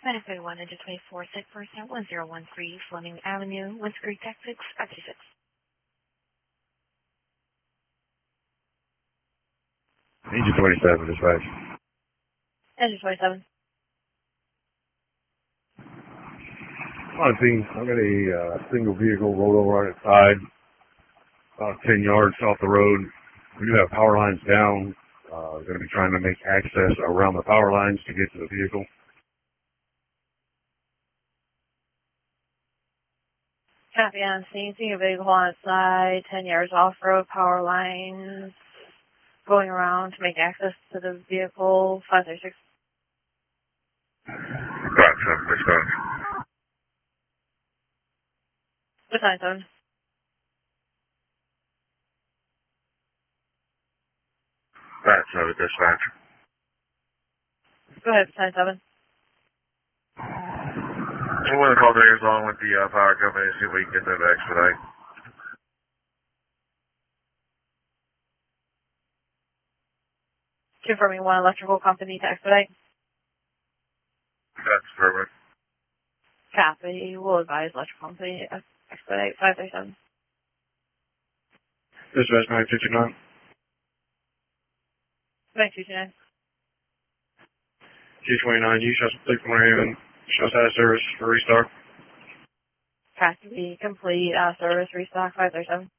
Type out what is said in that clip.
931 into 24, set for 1013 Fleming Avenue, Winter Creek, Texas, 526. Engine 27, dispatch. Engine 27. I've got a single vehicle rolled over on its side, about 10 yards off the road. We do have power lines down. Going to be trying to make access around the power lines to get to the vehicle. Copy on scene. Seeing a vehicle on its side, 10 yards off-road, power lines, going around to make access to the vehicle, 536. Right, 7, dispatch. Just 97. Right, 7, dispatch. Go ahead, 97. We're going to call Vegas on with the power company to see if we can get them to expedite. Confirming one electrical company to expedite. That's perfect. Copy. We'll advise electrical company to expedite, 537. Dispatch 959. 929. G29, you shall complete from Haven. Shall out of service for restart. Copy. Complete service restock, 537.